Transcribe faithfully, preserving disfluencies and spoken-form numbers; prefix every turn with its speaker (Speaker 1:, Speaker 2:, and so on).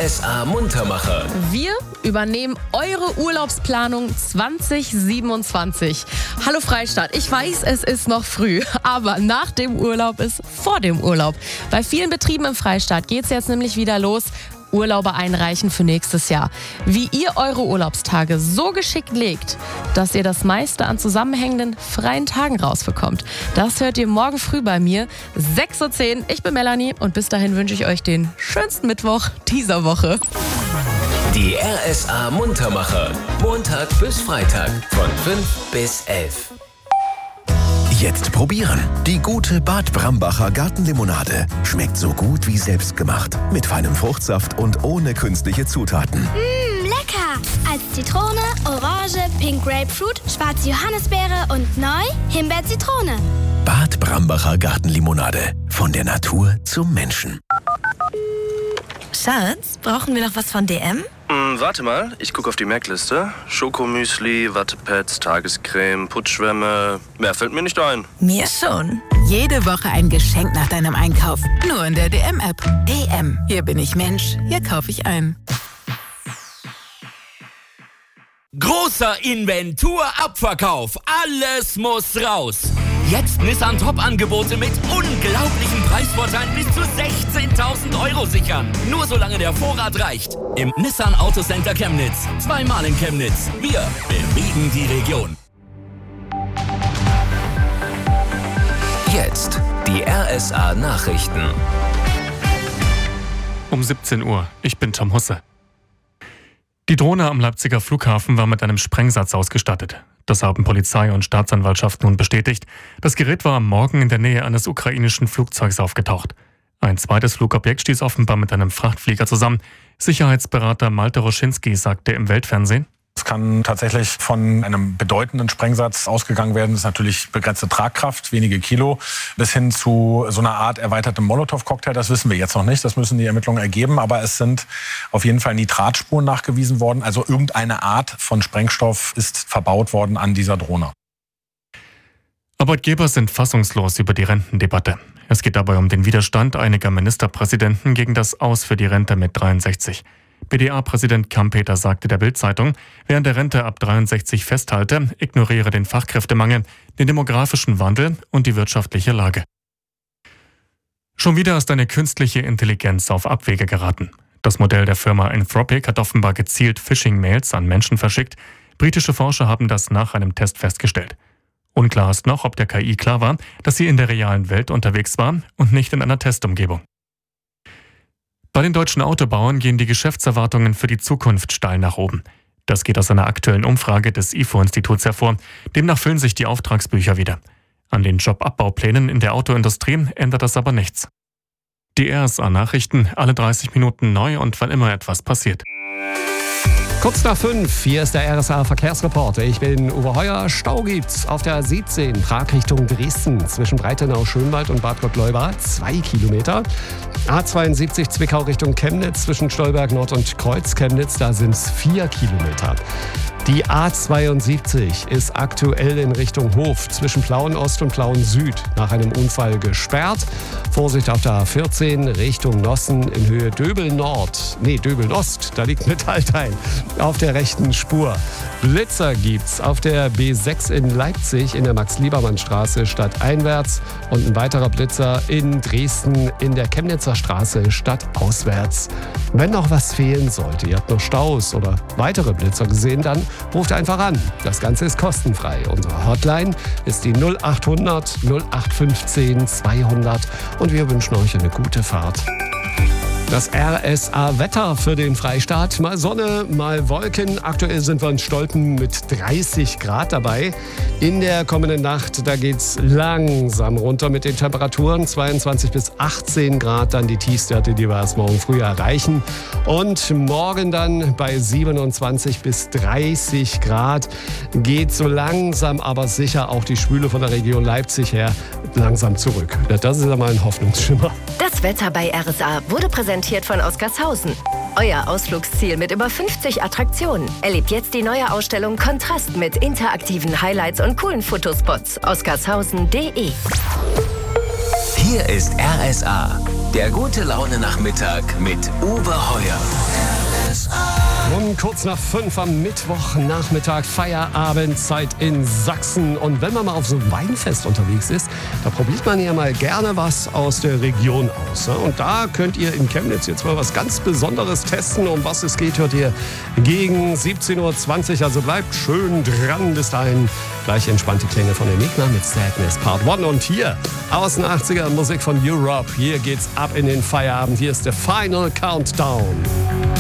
Speaker 1: S A Muntermacher.
Speaker 2: Wir übernehmen eure Urlaubsplanung zwanzig siebenundzwanzig. Hallo Freistadt, ich weiß, es ist noch früh, aber nach dem Urlaub ist vor dem Urlaub. Bei vielen Betrieben im Freistaat geht es jetzt nämlich wieder los. Urlaube einreichen für nächstes Jahr. Wie ihr eure Urlaubstage so geschickt legt, dass ihr das meiste an zusammenhängenden freien Tagen rausbekommt. Das hört ihr morgen früh bei mir, sechs Uhr zehn. Ich bin Melanie und bis dahin wünsche ich euch den schönsten Mittwoch dieser Woche.
Speaker 1: Die R S A Muntermacher. Montag bis Freitag von fünf bis elf.
Speaker 3: Jetzt probieren. Die gute Bad Brambacher Gartenlimonade. Schmeckt so gut wie selbstgemacht. Mit feinem Fruchtsaft und ohne künstliche Zutaten.
Speaker 4: Mmm, lecker! Als Zitrone, Orange, Pink Grapefruit, schwarze Johannisbeere und neu Himbeer-Zitrone.
Speaker 3: Bad Brambacher Gartenlimonade. Von der Natur zum Menschen.
Speaker 5: Schatz, brauchen wir noch was von D M?
Speaker 6: Hm, warte mal, ich gucke auf die Merkliste. Schokomüsli, Wattepads, Tagescreme, Putzschwämme. Mehr fällt mir nicht ein.
Speaker 5: Mir schon. Jede Woche ein Geschenk nach deinem Einkauf. Nur in der D M-App. D M. Hier bin ich Mensch. Hier kaufe ich ein.
Speaker 7: Großer Inventur-Abverkauf. Alles muss raus. Jetzt Nissan Top-Angebote mit unglaublichen Preisvorteilen bis zu sechzehntausend Euro sichern. Nur solange der Vorrat reicht. Im Nissan Autocenter Chemnitz. Zweimal in Chemnitz. Wir bewegen die Region.
Speaker 1: Jetzt die R S A Nachrichten.
Speaker 8: Um siebzehn Uhr. Ich bin Tom Husse. Die Drohne am Leipziger Flughafen war mit einem Sprengsatz ausgestattet. Das haben Polizei und Staatsanwaltschaft nun bestätigt. Das Gerät war am Morgen in der Nähe eines ukrainischen Flugzeugs aufgetaucht. Ein zweites Flugobjekt stieß offenbar mit einem Frachtflieger zusammen. Sicherheitsberater Malte Roschinski sagte im Weltfernsehen:
Speaker 9: Es kann tatsächlich von einem bedeutenden Sprengsatz ausgegangen werden. Das ist natürlich begrenzte Tragkraft, wenige Kilo, bis hin zu so einer Art erweitertem Molotow-Cocktail. Das wissen wir jetzt noch nicht. Das müssen die Ermittlungen ergeben. Aber es sind auf jeden Fall Nitratspuren nachgewiesen worden. Also irgendeine Art von Sprengstoff ist verbaut worden an dieser Drohne.
Speaker 8: Arbeitgeber sind fassungslos über die Rentendebatte. Es geht dabei um den Widerstand einiger Ministerpräsidenten gegen das Aus für die Rente mit dreiundsechzig. B D A-Präsident Kampeter sagte der Bild-Zeitung, wer an der Rente ab dreiundsechzig festhalte, ignoriere den Fachkräftemangel, den demografischen Wandel und die wirtschaftliche Lage. Schon wieder ist eine künstliche Intelligenz auf Abwege geraten. Das Modell der Firma Anthropic hat offenbar gezielt Phishing-Mails an Menschen verschickt. Britische Forscher haben das nach einem Test festgestellt. Unklar ist noch, ob der K I klar war, dass sie in der realen Welt unterwegs war und nicht in einer Testumgebung. Bei den deutschen Autobauern gehen die Geschäftserwartungen für die Zukunft steil nach oben. Das geht aus einer aktuellen Umfrage des I F O-Instituts hervor. Demnach füllen sich die Auftragsbücher wieder. An den Jobabbauplänen in der Autoindustrie ändert das aber nichts. Die R S A-Nachrichten, alle dreißig Minuten neu und wann immer etwas passiert.
Speaker 10: Kurz nach fünf, hier ist der R S A-Verkehrsreporter. Ich bin Uwe Heuer. Stau gibt's auf der A siebzehn, Prag Richtung Dresden, zwischen Breitenau-Schönwald und Bad Gottleuba, zwei Kilometer. A zweiundsiebzig Zwickau Richtung Chemnitz, zwischen Stolberg Nord und Kreuz Chemnitz, da sind's vier Kilometer. Die A zweiundsiebzig ist aktuell in Richtung Hof zwischen Plauen Ost und Plauen Süd nach einem Unfall gesperrt. Vorsicht auf der A vierzehn Richtung Nossen in Höhe Döbel Nord. Nee, Döbel Ost, da liegt Metallteil auf der rechten Spur. Blitzer gibt's auf der B sechs in Leipzig in der Max-Liebermann-Straße stadteinwärts und ein weiterer Blitzer in Dresden in der Chemnitzer Straße stadtauswärts. Wenn noch was fehlen sollte, ihr habt noch Staus oder weitere Blitzer gesehen, dann ruft einfach an. Das Ganze ist kostenfrei. Unsere Hotline ist die null acht hundert null acht fünfzehn zweihundert und wir wünschen euch eine gute Fahrt. Das R S A-Wetter für den Freistaat. Mal Sonne, mal Wolken. Aktuell sind wir in Stolpen mit dreißig Grad dabei. In der kommenden Nacht, da geht's langsam runter mit den Temperaturen. zweiundzwanzig bis achtzehn Grad, dann die Tiefstwerte, die wir erst morgen früh erreichen. Und morgen dann bei siebenundzwanzig bis dreißig Grad geht so langsam, aber sicher auch die Schwüle von der Region Leipzig her langsam zurück. Das ist ja mal ein Hoffnungsschimmer.
Speaker 11: Das Wetter bei R S A wurde präsentiert von Oscarshausen. Euer Ausflugsziel mit über fünfzig Attraktionen. Erlebt jetzt die neue Ausstellung Kontrast mit interaktiven Highlights und coolen Fotospots. oscarshausen punkt de.
Speaker 1: Hier ist R S A, Der gute Laune Nachmittag mit Uwe Heuer.
Speaker 10: Um kurz nach fünf am Mittwochnachmittag Feierabendzeit in Sachsen. Und wenn man mal auf so einem Weinfest unterwegs ist, da probiert man ja mal gerne was aus der Region aus. Und da könnt ihr in Chemnitz jetzt mal was ganz Besonderes testen. Um was es geht, hört ihr gegen siebzehn Uhr zwanzig. Also bleibt schön dran. Bis dahin gleich entspannte Klänge von Enigma mit Sadness Part eins. Und hier aus den achtziger Musik von Europe. Hier geht's ab in den Feierabend. Hier ist der Final Countdown.